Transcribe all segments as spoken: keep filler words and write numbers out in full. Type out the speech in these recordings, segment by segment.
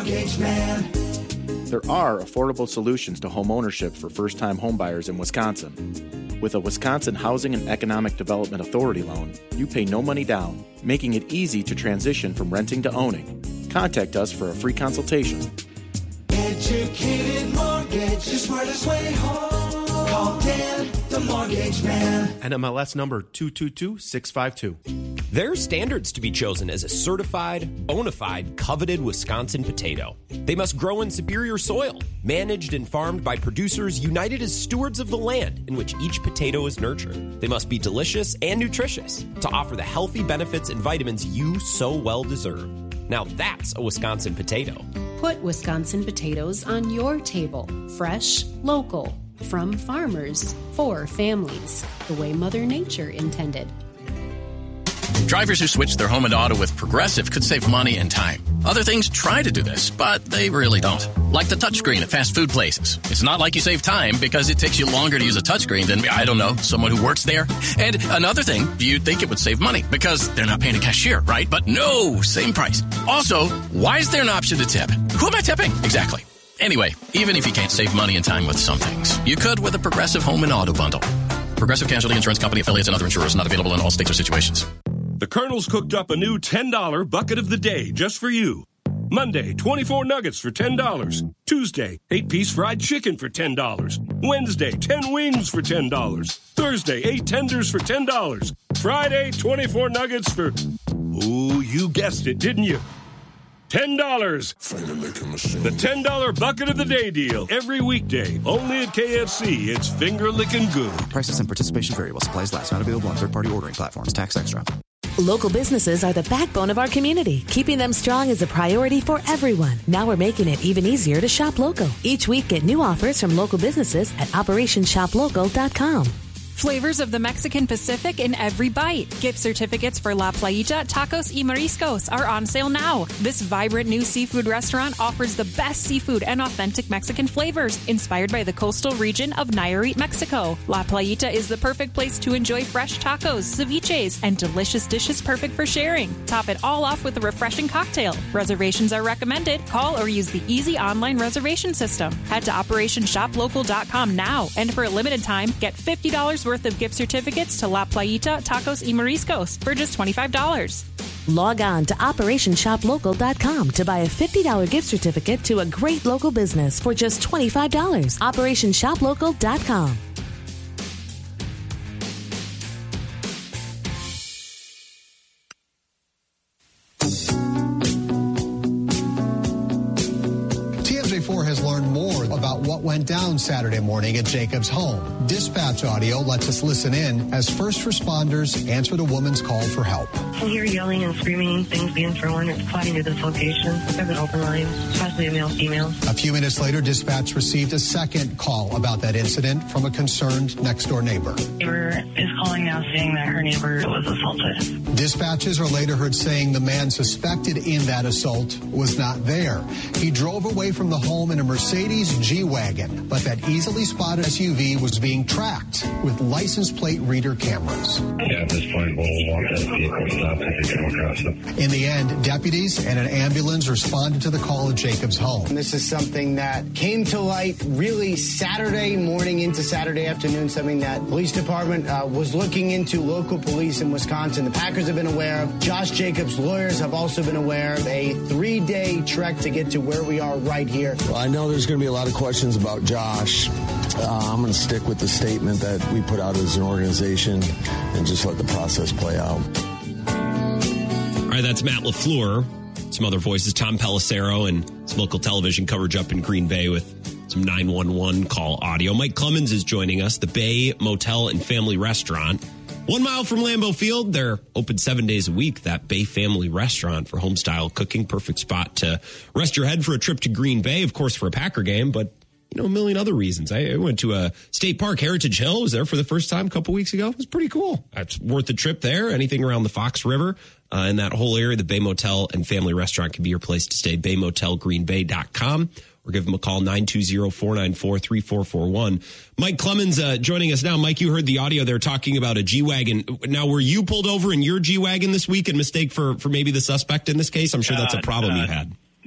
Mortgage Man. There are affordable solutions to home ownership for first-time homebuyers in Wisconsin. With a Wisconsin Housing and Economic Development Authority loan, you pay no money down, making it easy to transition from renting to owning. Contact us for a free consultation. Educated mortgage, the smartest way home. Call Dan, the Mortgage Man. N M L S number two two two six five two. There are standards to be chosen as a certified, bona fide, coveted Wisconsin potato. They must grow in superior soil, managed and farmed by producers united as stewards of the land in which each potato is nurtured. They must be delicious and nutritious to offer the healthy benefits and vitamins you so well deserve. Now that's a Wisconsin potato. Put Wisconsin potatoes on your table. Fresh, local, from farmers, for families, the way Mother Nature intended. Drivers who switch their home and auto with Progressive could save money and time. Other things try to do this, but they really don't. Like the touchscreen at fast food places. It's not like you save time because it takes you longer to use a touchscreen than, I don't know, someone who works there. And another thing, you'd think it would save money because they're not paying a cashier, right? But no, same price. Also, why is there an option to tip? Who am I tipping? Exactly. Anyway, even if you can't save money and time with some things, you could with a Progressive home and auto bundle. Progressive Casualty Insurance Company, affiliates, and other insurers not available in all states or situations. The Colonel's cooked up a new ten dollar bucket of the day just for you. Monday, twenty-four nuggets for ten dollars. Tuesday, eight-piece fried chicken for ten dollars. Wednesday, ten wings for ten dollars. Thursday, eight tenders for ten dollars. Friday, twenty-four nuggets for... Ooh, you guessed it, didn't you? ten dollars. The ten dollar bucket of the day deal. Every weekday. Only at K F C. It's finger-licking good. Prices and participation vary while supplies last. Not available on third-party ordering platforms. Tax extra. Local businesses are the backbone of our community. Keeping them strong is a priority for everyone. Now we're making it even easier to shop local. Each week, get new offers from local businesses at operation shop local dot com. Flavors of the Mexican Pacific in every bite. Gift certificates for La Playita Tacos y Mariscos are on sale now. This vibrant new seafood restaurant offers the best seafood and authentic Mexican flavors inspired by the coastal region of Nayarit, Mexico. La Playita is the perfect place to enjoy fresh tacos, ceviches, and delicious dishes perfect for sharing. Top it all off with a refreshing cocktail. Reservations are recommended. Call or use the easy online reservation system. Head to operation shop local dot com now, and for a limited time, get fifty dollars worth of gift certificates to La Playita Tacos y Mariscos for just twenty-five dollars. Log on to operation shop local dot com to buy a fifty dollars gift certificate to a great local business for just twenty-five dollars. operation shop local dot com. T M J four has learned more about what went down Saturday morning at Jacob's home. Dispatch audio lets us listen in as first responders answered a woman's call for help. I hear yelling and screaming, things being thrown. It's clotting to this location. There's an open line, especially a male-female. A few minutes later, dispatch received a second call about that incident from a concerned next-door neighbor. Neighbor is calling now saying that her neighbor was assaulted. Dispatches are later heard saying the man suspected in that assault was not there. He drove away from the home in a Mercedes G-Wagon, but that easily spotted S U V was being tracked with license plate reader cameras. Yeah, at this point, we'll walk that vehicle stop and come across it. In the end, deputies and an ambulance responded to the call at Jacob's home. And this is something that came to light really Saturday morning into Saturday afternoon, something that police department uh, was looking into. Local police in Wisconsin, the Packers have been aware of. Josh Jacobs' lawyers have also been aware of a three-day trek to get to where we are right here. Well, I know there's going to be a lot of questions about Josh. Uh, I'm going to stick with the statement that we put out as an organization and just let the process play out. All right, that's Matt LaFleur. Some other voices, Tom Pelissero, and some local television coverage up in Green Bay with some nine one one call audio. Mike Clemens is joining us, the Bay Motel and Family Restaurant. One mile from Lambeau Field. They're open seven days a week, that Bay Family Restaurant for home-style cooking. Perfect spot to rest your head for a trip to Green Bay, of course, for a Packer game, but you know, a million other reasons. I went to a state park, Heritage Hill. Was there for the first time a couple weeks ago. It was pretty cool. It's worth the trip there. Anything around the Fox River uh, in that whole area, the Bay Motel and Family Restaurant can be your place to stay. bay motel green bay dot com or give them a call, nine two zero, four nine four, three four four one. Mike Clemens uh, joining us now. Mike, you heard the audio there talking about a G-Wagon. Now, were you pulled over in your G-Wagon this week in mistake for, for maybe the suspect in this case? I'm sure that's a problem uh, you had.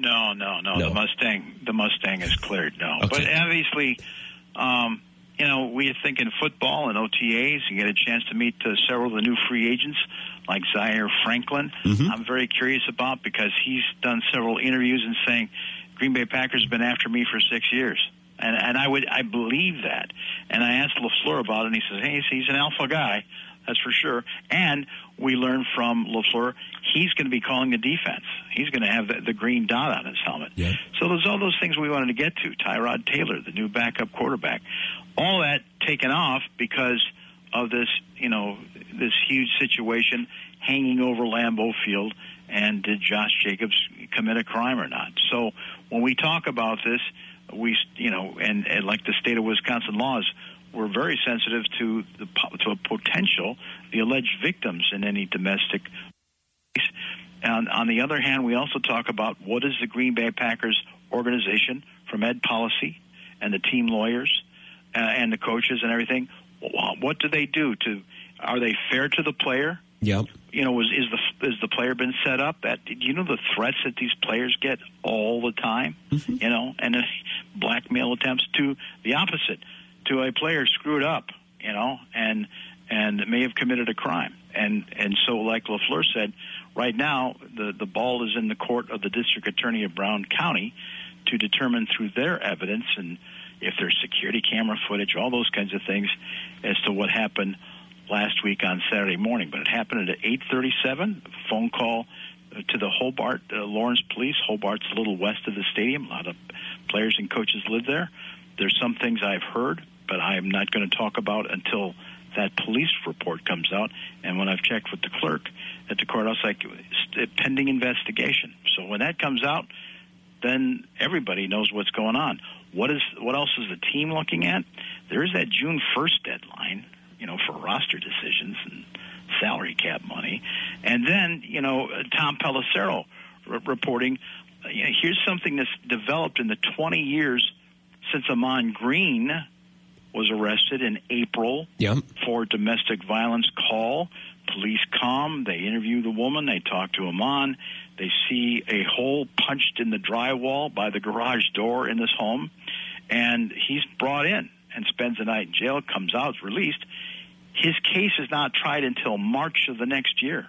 No, no, no, no. The Mustang, the Mustang is cleared. No, Okay. but obviously, um, you know, we think in football and O T As, you get a chance to meet uh, several of the new free agents like Zaire Franklin. Mm-hmm. I'm very curious about because he's done several interviews and saying Green Bay Packers have been after me for six years. And, and I would, I believe that. And I asked LaFleur about it, and he says, hey, he's an alpha guy, that's for sure. And we learned from LaFleur, he's going to be calling the defense. He's going to have the, the green dot on his helmet. Yeah. So there's all those things we wanted to get to. Tyrod Taylor, the new backup quarterback. All that taken off because of this, you know, this huge situation hanging over Lambeau Field. And did Josh Jacobs commit a crime or not? So when we talk about this, we, you know, and, and like the state of Wisconsin laws, we're very sensitive to the to a potential, the alleged victims in any domestic case. And on the other hand, we also talk about what is the Green Bay Packers organization from Ed Policy and the team lawyers uh, and the coaches and everything. What do they do to? Are they fair to the player? Yep. You know, is, is the is the player been set up? That you know the threats that these players get all the time. Mm-hmm. You know, and uh, blackmail attempts to the opposite, to a player screwed up. You know, and and may have committed a crime. And and so, like LaFleur said, right now the the ball is in the court of the district attorney of Brown County to determine through their evidence and if there's security camera footage, all those kinds of things, as to what happened last week on Saturday morning. But it happened at eight thirty-seven, phone call to the Hobart, uh, Lawrence Police. Hobart's a little west of the stadium. A lot of players and coaches live there. There's some things I've heard, but I am not going to talk about until that police report comes out. And when I've checked with the clerk at the courthouse, like pending investigation. So when that comes out, then everybody knows what's going on. What is what else is the team looking at? There is that June first deadline, you know, for roster decisions and salary cap money. And then, you know, Tom Pelissero r- reporting, uh, you know, here's something that's developed in the twenty years since Amon Green was arrested in April yep. for domestic violence call. Police come, they interview the woman, they talk to Amon. They see a hole punched in the drywall by the garage door in this home, and he's brought in and spends the night in jail, comes out, is released. His case is not tried until March of the next year.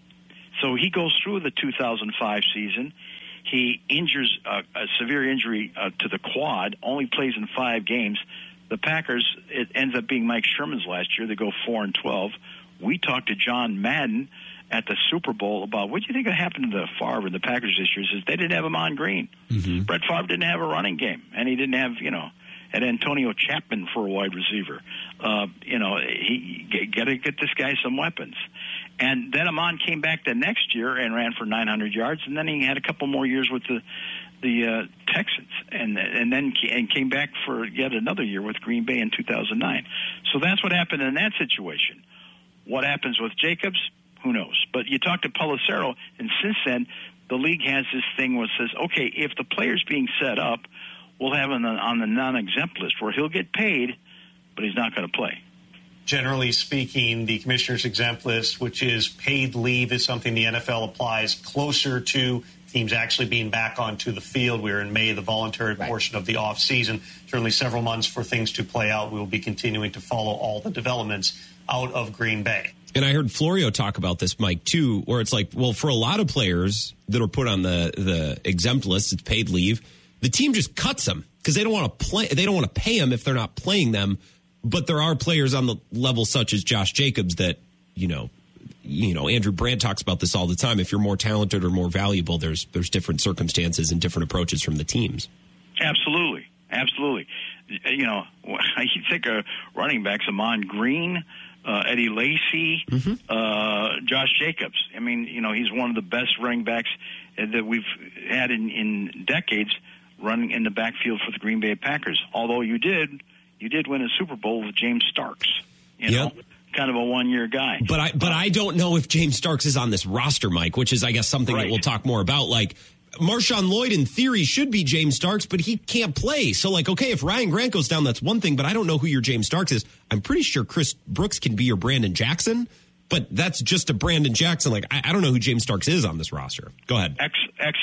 So he goes through the two thousand five season. He injures a, a severe injury uh, to the quad, only plays in five games. The Packers, it ends up being Mike Sherman's last year. They go four and twelve. We talked to John Madden at the Super Bowl about what do you think happened to the Favre and the Packers this year. He says they didn't have him on Green. Mm-hmm. Brett Favre didn't have a running game, and he didn't have, you know, had Antonio Chapman for a wide receiver. Uh, you know, he got to get this guy some weapons. And then Amon came back the next year and ran for nine hundred yards, and then he had a couple more years with the the uh, Texans, and and then and came back for yet another year with Green Bay in two thousand nine. So that's what happened in that situation. What happens with Jacobs? Who knows? But you talk to Pelissero, and since then, the league has this thing where it says, okay, if the player's being set up, we'll have him on the non-exempt list where he'll get paid, but he's not going to play. Generally speaking, the commissioner's exempt list, which is paid leave, is something the N F L applies closer to teams actually being back onto the field. We're in May, the voluntary right. portion of the off season. Certainly several months for things to play out. We will be continuing to follow all the developments out of Green Bay. And I heard Florio talk about this, Mike, too, where it's like, well, for a lot of players that are put on the, the exempt list, it's paid leave, the team just cuts them because they don't want to play. They don't want to pay them if they're not playing them. But there are players on the level such as Josh Jacobs that, you know, you know, Andrew Brandt talks about this all the time. If you're more talented or more valuable, there's there's different circumstances and different approaches from the teams. Absolutely. Absolutely. You know, you think of running backs, Amon Green, uh, Eddie Lacy, mm-hmm. uh, Josh Jacobs. I mean, you know, he's one of the best running backs that we've had in, in decades running in the backfield for the Green Bay Packers. Although you did, you did win a Super Bowl with James Starks, you know, yep. kind of a one-year guy. But I, but I don't know if James Starks is on this roster, Mike, which is, I guess, something right. that we'll talk more about. Like, Marshawn Lloyd, in theory, should be James Starks, but he can't play. So, like, okay, if Ryan Grant goes down, that's one thing, but I don't know who your James Starks is. I'm pretty sure Chris Brooks can be your Brandon Jackson, but that's just a Brandon Jackson. Like, I, I don't know who James Starks is on this roster. Go ahead. Ex- excellent.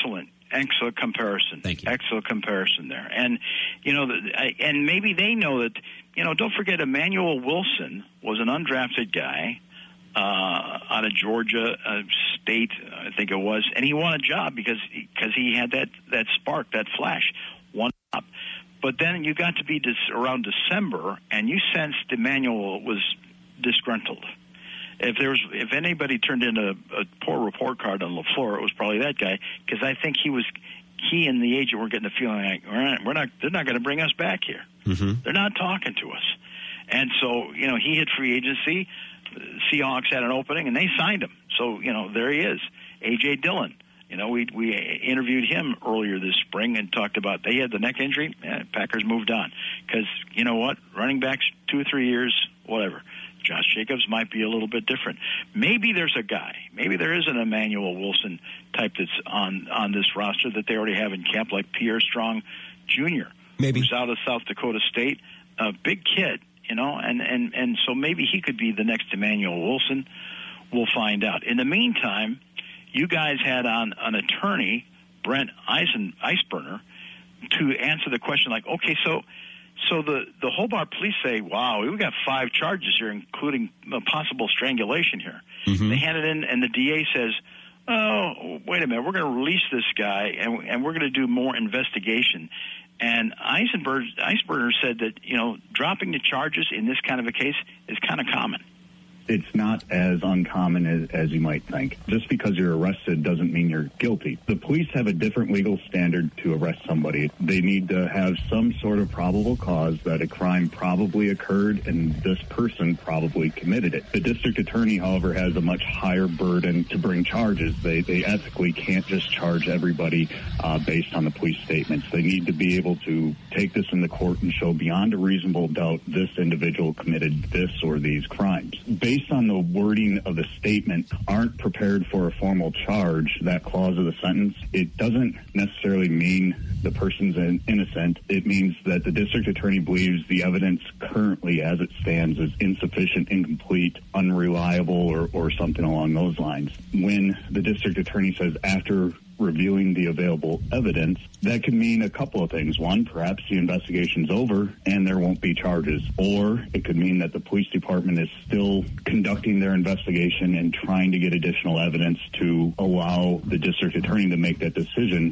excellent comparison. Thank you. Excellent comparison there. And, you know, the, I, and maybe they know that, you know, don't forget Emmanuel Wilson was an undrafted guy uh, out of Georgia uh, State, I think it was, and he won a job because because he had that, that spark, that flash, one up. But then you got to be dis- around December, and you sensed Emmanuel was disgruntled. If there was, if anybody turned in a, a poor report card on LaFleur, it was probably that guy, because I think he was, he and the agent were getting the feeling like we're not, we're not they're not going to bring us back here. Mm-hmm. They're not talking to us, and so you know he hit free agency. Seahawks had an opening, and they signed him. So you know there he is, A J Dillon. You know we we interviewed him earlier this spring and talked about they had the neck injury. Eh, Packers moved on because you know what, running backs two or three years, whatever. Josh Jacobs might be a little bit different. Maybe there's a guy. Maybe there is an Emmanuel Wilson type that's on, on this roster that they already have in camp, like Pierre Strong Junior Maybe. Who's out of South Dakota State. A big kid, you know, and, and, and so maybe he could be the next Emmanuel Wilson. We'll find out. In the meantime, you guys had on an attorney, Brent Eisen, Eisberner, to answer the question like, okay, so So the, the Hobart police say, wow, we've got five charges here, including a possible strangulation here. Mm-hmm. They hand it in, and the D A says, oh, wait a minute, we're going to release this guy, and, and we're going to do more investigation. And Eisenberg, Eisberger said that, you know, dropping the charges in this kind of a case is kind of common. It's not as uncommon as, as you might think. Just because you're arrested doesn't mean you're guilty. The police have a different legal standard to arrest somebody. They need to have some sort of probable cause that a crime probably occurred and this person probably committed it. The district attorney, however, has a much higher burden to bring charges. They, they ethically can't just charge everybody uh, based on the police statements. They need to be able to take this in the court and show beyond a reasonable doubt this individual committed this or these crimes. Based on the wording of the statement, aren't prepared for a formal charge, that clause of the sentence, it doesn't necessarily mean the person's innocent. It means that the district attorney believes the evidence currently as it stands is insufficient, incomplete, unreliable, or, or something along those lines. When the district attorney says after reviewing the available evidence, that could mean a couple of things. One, perhaps the investigation's over and there won't be charges. Or it could mean that the police department is still conducting their investigation and trying to get additional evidence to allow the district attorney to make that decision